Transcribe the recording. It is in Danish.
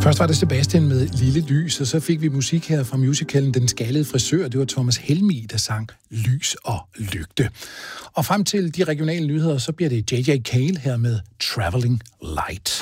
Først var det Sebastian med Lille Lys, og så fik vi musik her fra musicalen Den Skaldede Frisør. Det var Thomas Helmig, der sang Lys og Lygte. Og frem til de regionale nyheder, så bliver det J.J. Cale her med Traveling Light.